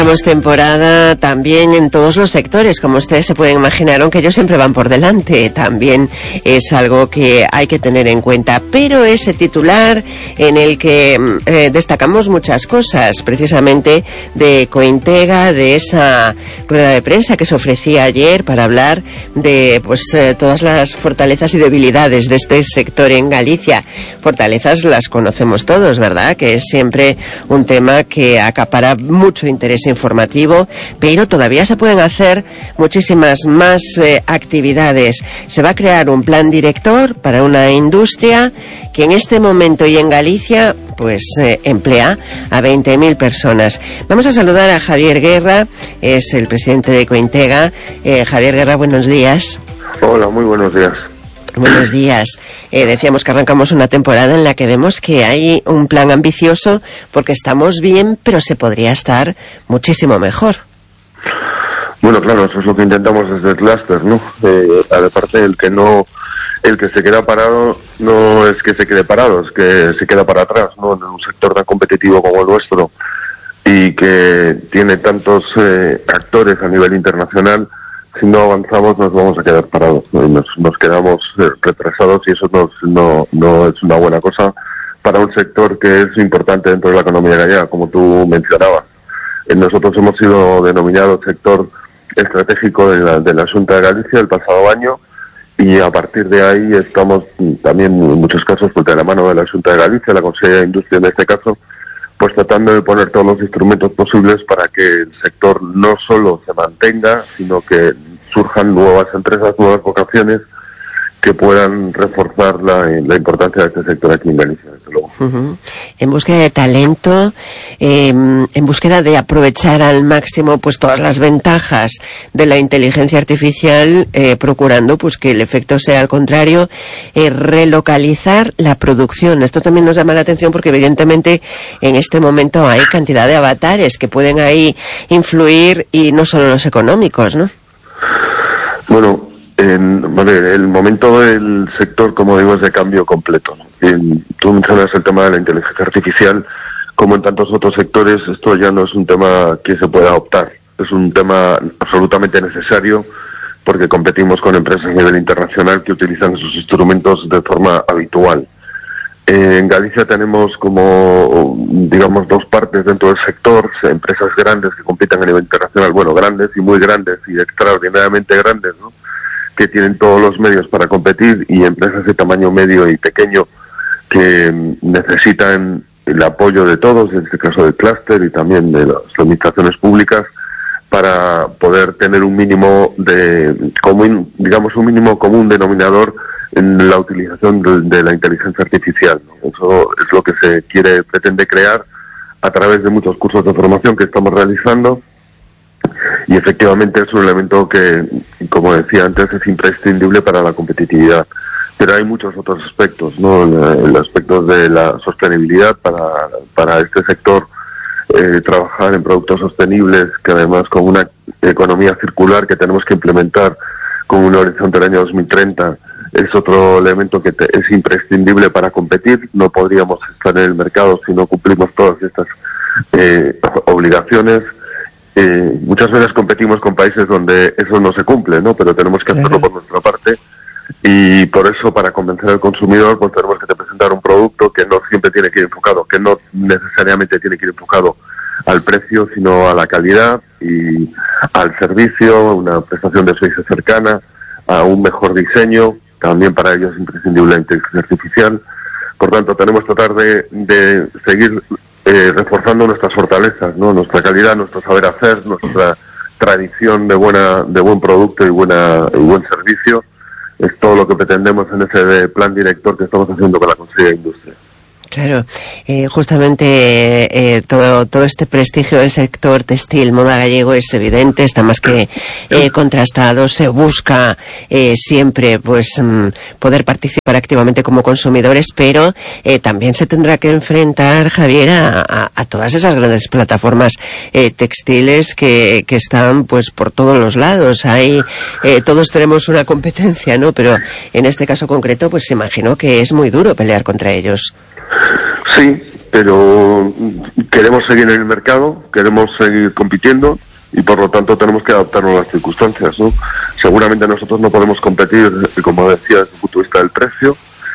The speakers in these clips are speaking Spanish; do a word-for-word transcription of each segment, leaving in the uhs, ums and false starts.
Tenemos temporada también en todos los sectores, como ustedes se pueden imaginar, aunque ellos siempre van por delante, también es algo que hay que tener en cuenta. Pero ese titular en el que eh, destacamos muchas cosas, precisamente de Cointega, de esa rueda de prensa que se ofrecía ayer para hablar de pues eh, todas las fortalezas y debilidades de este sector en Galicia. Fortalezas las conocemos todos, ¿verdad? Que es siempre un tema que acapara mucho interés informativo, pero todavía se pueden hacer muchísimas más eh, actividades. Se va a crear un plan director para una industria que en este momento y en Galicia pues eh, emplea a veinte mil personas. Vamos a saludar a Javier Guerra, es el presidente de Cointega. Eh, Javier Guerra, buenos días. Hola, muy buenos días. Buenos días. Eh, decíamos que arrancamos una temporada en la que vemos que hay un plan ambicioso porque estamos bien, pero se podría estar muchísimo mejor. Bueno, claro, eso es lo que intentamos desde el clúster, ¿no? Eh, aparte, el que no, el que se queda parado no es que se quede parado, es que se queda para atrás, ¿no? En un sector tan competitivo como el nuestro y que tiene tantos eh, actores a nivel internacional. Si no avanzamos nos vamos a quedar parados, ¿no? Nos, nos quedamos eh, retrasados y eso nos, no, no es una buena cosa para un sector que es importante dentro de la economía gallega, como tú mencionabas. Eh, nosotros hemos sido denominados sector estratégico de la, de la Xunta de Galicia el pasado año y a partir de ahí estamos también en muchos casos pues, de la mano de la Xunta de Galicia, la Consellería de Industria en este caso, pues tratando de poner todos los instrumentos posibles para que el sector no solo se mantenga, sino que surjan nuevas empresas, nuevas vocaciones que puedan reforzar la, la importancia de este sector aquí en Galicia, desde luego. Uh-huh. En búsqueda de talento, eh, en búsqueda de aprovechar al máximo pues todas las ventajas de la inteligencia artificial, eh, procurando pues que el efecto sea al contrario, eh, relocalizar la producción. Esto también nos llama la atención porque evidentemente en este momento hay cantidad de avatares que pueden ahí influir y no solo los económicos, ¿no? Bueno, En, bueno, el momento del sector, como digo, es de cambio completo, ¿no? En, tú mencionas el tema de la inteligencia artificial, como en tantos otros sectores, esto ya no es un tema que se pueda optar, es un tema absolutamente necesario porque competimos con empresas a nivel internacional que utilizan esos instrumentos de forma habitual. En Galicia tenemos como, digamos, dos partes dentro del sector, empresas grandes que compiten a nivel internacional, bueno, grandes y muy grandes y extraordinariamente grandes, ¿no? Que tienen todos los medios para competir y empresas de tamaño medio y pequeño que necesitan el apoyo de todos, en este caso del clúster y también de las administraciones públicas, para poder tener un mínimo de común, digamos un mínimo común denominador en la utilización de, de la inteligencia artificial, ¿no? Eso es lo que se quiere, pretende crear a través de muchos cursos de formación que estamos realizando. Y efectivamente es un elemento que, como decía antes, es imprescindible para la competitividad. Pero hay muchos otros aspectos, ¿no? El, el aspecto de la sostenibilidad para, para este sector, eh, trabajar en productos sostenibles, que además con una economía circular que tenemos que implementar con un horizonte del año dos mil treinta, es otro elemento que te, es imprescindible para competir. No podríamos estar en el mercado si no cumplimos todas estas eh, obligaciones. Eh, muchas veces competimos con países donde eso no se cumple, ¿no? Pero tenemos que hacerlo por nuestra parte y por eso para convencer al consumidor pues tenemos que presentar un producto que no siempre tiene que ir enfocado, que no necesariamente tiene que ir enfocado al precio, sino a la calidad y al servicio, una prestación de servicio cercana, a un mejor diseño. También para ello es imprescindible la inteligencia artificial. Por tanto, tenemos que tratar de, de seguir Eh, reforzando nuestras fortalezas, ¿no? Nuestra calidad, nuestro saber hacer, nuestra tradición de buena, de buen producto y buena, y buen servicio, es todo lo que pretendemos en ese plan director que estamos haciendo con la Consellería de Industria. Claro, eh, justamente eh, todo todo este prestigio del sector textil, moda gallego es evidente, está más que eh, contrastado. Se busca eh, siempre pues mm, poder participar activamente como consumidores, pero eh, también se tendrá que enfrentar, Javier, a, a, a todas esas grandes plataformas eh, textiles que, que están pues por todos los lados. Hay eh, todos tenemos una competencia, ¿no? Pero en este caso concreto, pues imagino que es muy duro pelear contra ellos. Sí, pero queremos seguir en el mercado, queremos seguir compitiendo y por lo tanto tenemos que adaptarnos a las circunstancias, ¿no? Seguramente nosotros no podemos competir, como decía, desde el punto de vista del precio.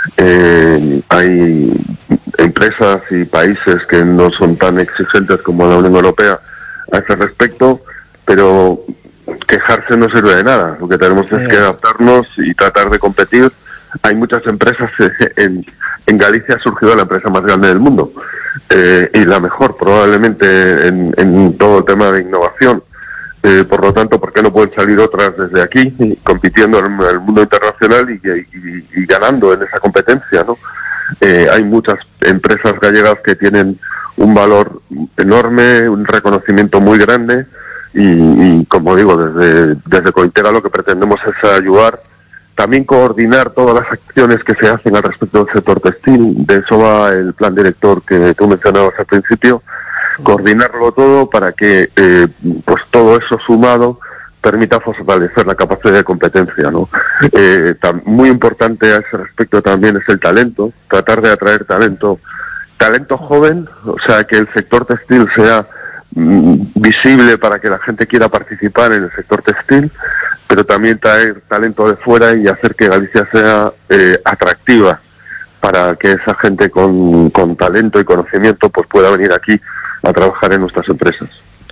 Eh, hay empresas y países que no son tan exigentes como la Unión Europea a ese respecto, pero quejarse no sirve de nada. Lo que tenemos es que adaptarnos y tratar de competir. Hay muchas empresas en, en Galicia ha surgido la empresa más grande del mundo eh, y la mejor probablemente en, en todo el tema de innovación. Eh, por lo tanto, ¿por qué no pueden salir otras desde aquí compitiendo en el mundo internacional y, y, y ganando en esa competencia, ¿no? Eh, hay muchas empresas gallegas que tienen un valor enorme, un reconocimiento muy grande y, y como digo, desde, desde Cointera lo que pretendemos es ayudar, también coordinar todas las acciones que se hacen al respecto del sector textil. De eso va el plan director que tú mencionabas al principio, coordinarlo todo para que eh, pues todo eso sumado permita fortalecer la capacidad de competencia, ¿no? Eh, tam, muy importante a ese respecto también es el talento, tratar de atraer talento, talento joven, o sea, que el sector textil sea mm, visible para que la gente quiera participar en el sector textil, pero también traer talento de fuera y hacer que Galicia sea eh, atractiva para que esa gente con, con talento y conocimiento pues pueda venir aquí a trabajar en nuestras empresas.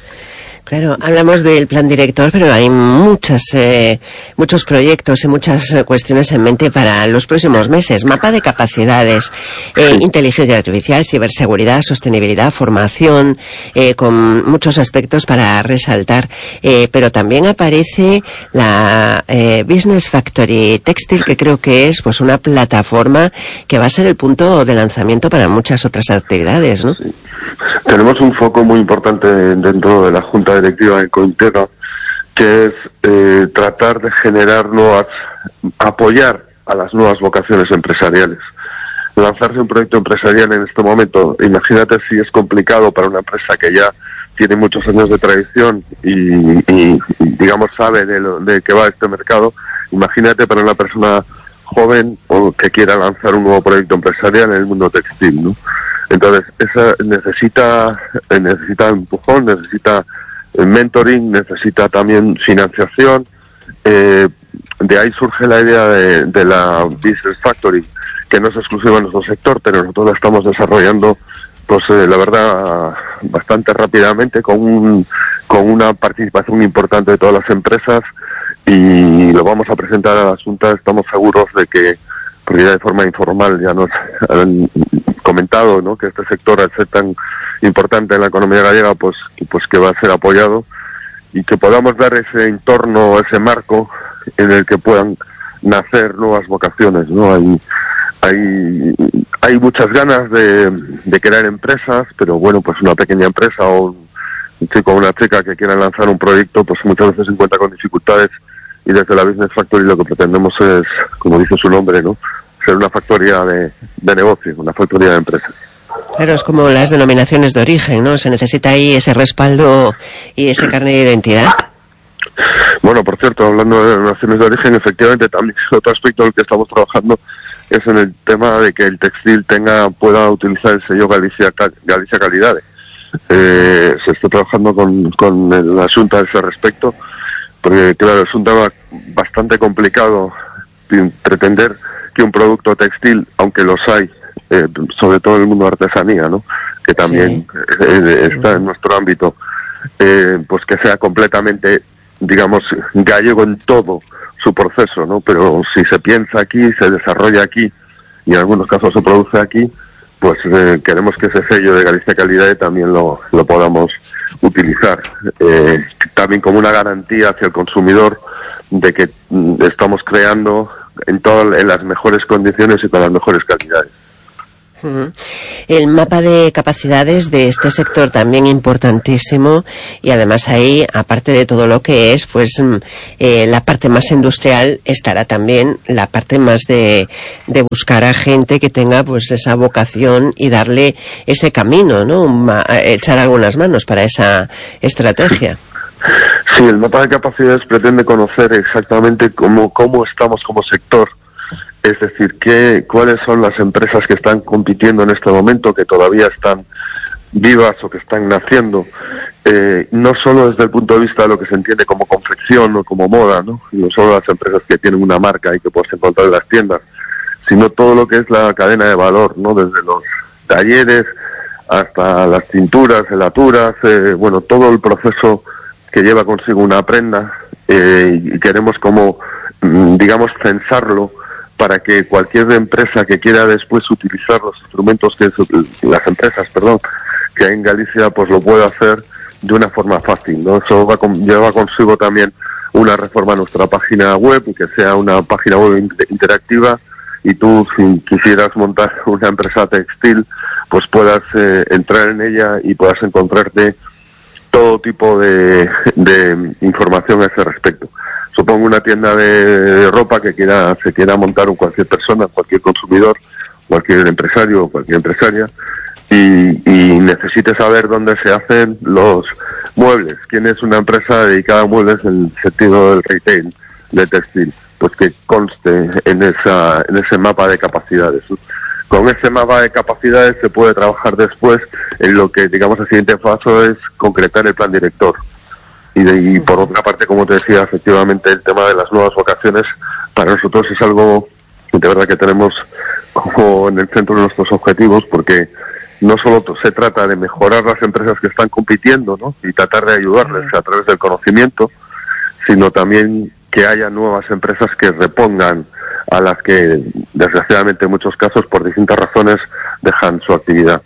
Claro, hablamos del plan director, pero hay muchas, eh, muchos proyectos y muchas eh, cuestiones en mente para los próximos meses. Mapa de capacidades, eh, sí. Inteligencia artificial, ciberseguridad, sostenibilidad, formación, eh, con muchos aspectos para resaltar. Eh, pero también aparece la eh, Business Factory Textile, que creo que es pues una plataforma que va a ser el punto de lanzamiento para muchas otras actividades, ¿no? Sí. Tenemos un foco muy importante dentro de la Junta Directiva de Cointera, que es eh, tratar de generar nuevas, apoyar a las nuevas vocaciones empresariales. Lanzarse un proyecto empresarial en este momento, imagínate si es complicado para una empresa que ya tiene muchos años de tradición y, y digamos, sabe de, lo, de qué va este mercado. Imagínate para una persona joven o que quiera lanzar un nuevo proyecto empresarial en el mundo textil, ¿no? Entonces, esa necesita, necesita empujón, necesita mentoring, necesita también financiación. Eh, de ahí surge la idea de, de la Business Factory, que no es exclusiva de nuestro sector, pero nosotros la estamos desarrollando, pues eh, la verdad, bastante rápidamente, con un, con una participación importante de todas las empresas, y lo vamos a presentar a la Junta. Estamos seguros de que, porque ya de forma informal ya nos han comentado, ¿no?, que este sector, al ser tan importante en la economía gallega, pues, pues que va a ser apoyado, y que podamos dar ese entorno, ese marco en el que puedan nacer nuevas vocaciones, ¿no? Hay, hay, hay muchas ganas de, de crear empresas, pero bueno, pues una pequeña empresa o un chico o una chica que quieran lanzar un proyecto, pues muchas veces se encuentra con dificultades, y desde la Business Factory lo que pretendemos es, como dice su nombre, ¿no?, ser una factoría de, de negocio, una factoría de empresas. Claro, es como las denominaciones de origen, ¿no? Se necesita ahí ese respaldo y ese carnet de identidad. Bueno, por cierto, hablando de denominaciones de origen, efectivamente también otro aspecto en el que estamos trabajando es en el tema de que el textil tenga, pueda utilizar el sello Galicia, Galicia Calidade. Eh, se está trabajando con, con la Junta a ese respecto, porque claro, es un tema bastante complicado pretender que un producto textil, aunque los hay, eh, sobre todo en el mundo de artesanía, ¿no?, que también sí. eh, está en nuestro ámbito, eh, pues que sea completamente, digamos, gallego en todo su proceso, ¿no? Pero si se piensa aquí, se desarrolla aquí, y en algunos casos se produce aquí, pues eh, queremos que ese sello de Galicia Calidad también lo, lo podamos utilizar, eh, también como una garantía hacia el consumidor de que mm, estamos creando en todas, en las mejores condiciones y con las mejores calidades. Uh-huh. El mapa de capacidades de este sector también importantísimo, y además ahí, aparte de todo lo que es, pues eh, la parte más industrial, estará también la parte más de, de buscar a gente que tenga pues esa vocación y darle ese camino, ¿no?, Ma, echar algunas manos para esa estrategia. Sí, el mapa de capacidades pretende conocer exactamente cómo, cómo estamos como sector Es decir, ¿qué, cuáles son las empresas que están compitiendo en este momento, que todavía están vivas o que están naciendo, eh, no solo desde el punto de vista de lo que se entiende como confección o como moda, ¿no? No solo las empresas que tienen una marca y que puedes encontrar en las tiendas, sino todo lo que es la cadena de valor, ¿no? Desde los talleres hasta las cinturas, helaturas, eh, bueno, todo el proceso que lleva consigo una prenda, eh, y queremos como, digamos, censarlo para que cualquier empresa que quiera después utilizar los instrumentos que las empresas, perdón, que hay en Galicia, pues lo pueda hacer de una forma fácil, ¿no? Eso va con, lleva consigo también una reforma a nuestra página web, y que sea una página web interactiva, y tú, si quisieras montar una empresa textil, pues puedas eh, entrar en ella y puedas encontrarte todo tipo de, de información a ese respecto. Supongo una tienda de, de ropa que quiera se quiera montar cualquier persona, cualquier consumidor, cualquier empresario o cualquier empresaria, y, y necesite saber dónde se hacen los muebles, quién es una empresa dedicada a muebles en el sentido del retail, de textil, pues que conste en esa en ese mapa de capacidades. Con ese mapa de capacidades se puede trabajar después en lo que, digamos, el siguiente paso es concretar el plan director. Y, de, y por otra parte, como te decía, efectivamente el tema de las nuevas vocaciones para nosotros es algo de verdad que tenemos como en el centro de nuestros objetivos, porque no solo se trata de mejorar las empresas que están compitiendo, ¿no? Y tratar de ayudarles a través del conocimiento, sino también que haya nuevas empresas que repongan a las que, desgraciadamente, en muchos casos, por distintas razones, dejan su actividad.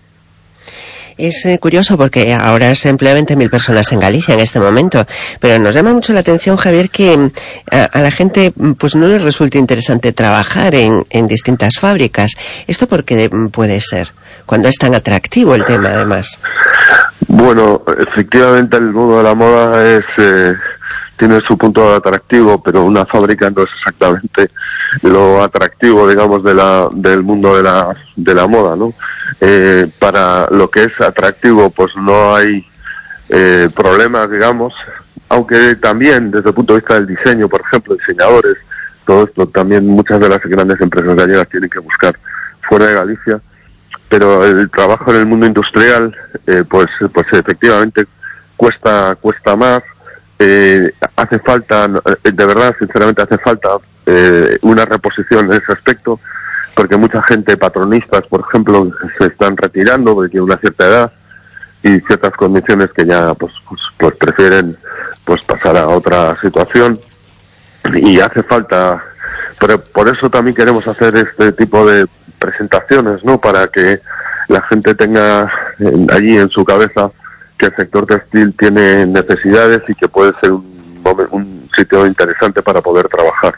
Es eh, curioso porque ahora se emplean veinte mil personas en Galicia en este momento, pero nos llama mucho la atención, Javier, que a, a la gente pues no les resulta interesante trabajar en, en distintas fábricas. ¿Esto por qué puede ser? Cuando es tan atractivo el tema, además. Bueno, efectivamente el mundo de la moda es... Eh, tiene su punto atractivo, pero una fábrica no es exactamente lo atractivo, digamos, de la del mundo de la de la moda, ¿no? Eh, para lo que es atractivo, pues no hay eh, problemas, digamos, aunque también desde el punto de vista del diseño, por ejemplo, diseñadores, todo esto también muchas de las grandes empresas gallegas tienen que buscar fuera de Galicia, pero el trabajo en el mundo industrial, eh, pues pues efectivamente cuesta cuesta más. Eh, hace falta, de verdad, sinceramente hace falta eh, una reposición en ese aspecto, porque mucha gente, patronistas, por ejemplo, se están retirando porque tienen una cierta edad y ciertas condiciones que ya pues, pues, pues prefieren pues pasar a otra situación, y hace falta, pero por eso también queremos hacer este tipo de presentaciones, ¿no? Para que la gente tenga eh, allí en su cabeza que el sector textil tiene necesidades y que puede ser un, un sitio interesante para poder trabajar.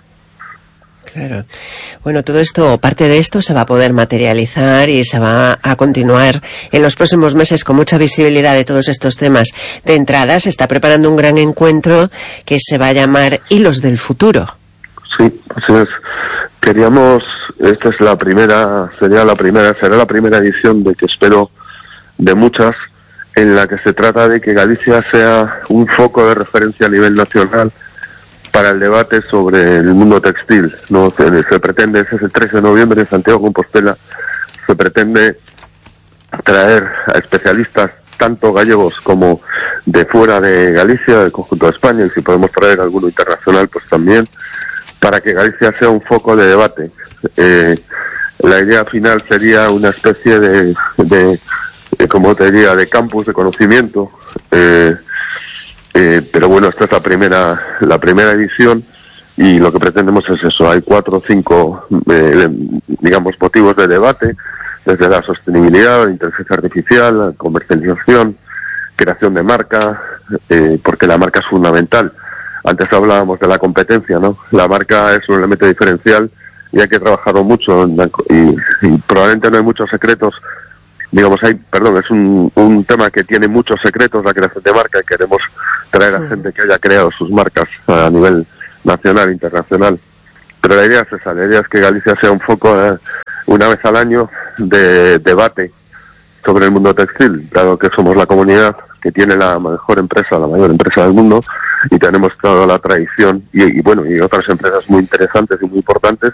Claro. Bueno, todo esto, parte de esto se va a poder materializar y se va a continuar en los próximos meses con mucha visibilidad de todos estos temas. De entrada se está preparando un gran encuentro que se va a llamar Hilos del Futuro. Sí, así es. Queríamos, esta es la primera, sería la primera, será la primera edición de que espero de muchas, en la que se trata de que Galicia sea un foco de referencia a nivel nacional para el debate sobre el mundo textil, ¿no? Se, se pretende, ese es el trece de noviembre en Santiago de Compostela, se pretende traer a especialistas tanto gallegos como de fuera de Galicia, del conjunto de España, y si podemos traer alguno internacional, pues también, para que Galicia sea un foco de debate. Eh, la idea final sería una especie de... de como te diría, de campus de conocimiento, eh, eh, pero bueno, esta es la primera la primera edición, y lo que pretendemos es eso. Hay cuatro o cinco eh, digamos motivos de debate, desde la sostenibilidad, la inteligencia artificial, la comercialización, creación de marca, eh, porque la marca es fundamental. Antes hablábamos de la competencia, ¿no? La marca es un elemento diferencial y hay que trabajarlo mucho, y, y probablemente no hay muchos secretos. Digamos, hay, perdón, es un, un tema que tiene muchos secretos, la creación de marca, y queremos traer a gente que haya creado sus marcas a nivel nacional, internacional. Pero la idea es esa, la idea es que Galicia sea un foco eh, una vez al año de debate sobre el mundo textil, dado que somos la comunidad que tiene la mejor empresa, la mayor empresa del mundo, y tenemos toda la tradición, y, y bueno, y otras empresas muy interesantes y muy importantes,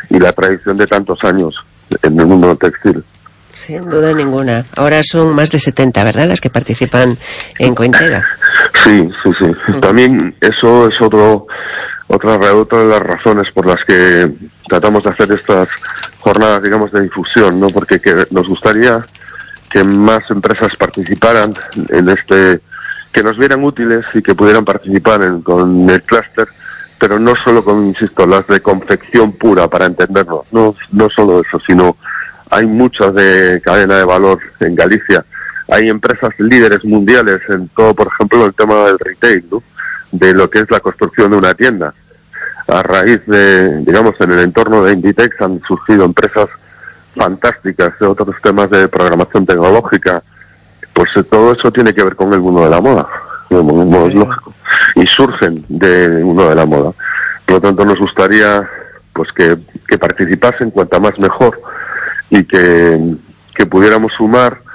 y la tradición de tantos años en el mundo textil. Sin duda ninguna. Ahora son más de setenta, ¿verdad?, las que participan en Cointega. Sí, sí, sí. Uh-huh. También eso es otro, otra, otra de las razones por las que tratamos de hacer estas jornadas, digamos, de difusión, ¿no? Porque que nos gustaría que más empresas participaran en este, que nos vieran útiles y que pudieran participar en, con el clúster, pero no solo con, insisto, las de confección pura, para entendernos, no, no solo eso, sino hay muchas de cadena de valor en Galicia, hay empresas líderes mundiales en todo, por ejemplo, el tema del retail, ¿no?, de lo que es la construcción de una tienda. A raíz de, digamos, en el entorno de Inditex han surgido empresas fantásticas de otros temas de programación tecnológica. Pues todo eso tiene que ver con el mundo de la moda, el mundo es lógico, y surgen del mundo de la moda. Por lo tanto, nos gustaría pues que, que participasen, cuanta más mejor, y que, que pudiéramos sumar